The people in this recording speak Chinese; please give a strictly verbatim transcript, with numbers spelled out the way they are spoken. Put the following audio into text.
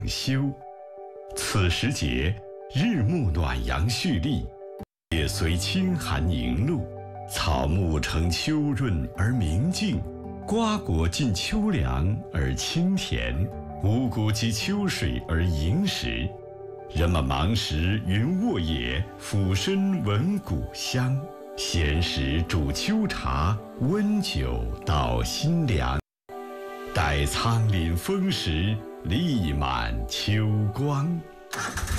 休。此时节，日暮暖阳蓄力，叶随清寒凝露，草木成秋润而明净，瓜果尽秋凉而清甜，五谷及秋水而盈实。人们忙时云卧野，俯身闻谷香；闲时煮秋茶，温酒捣心凉。待仓廪丰实，力满秋光。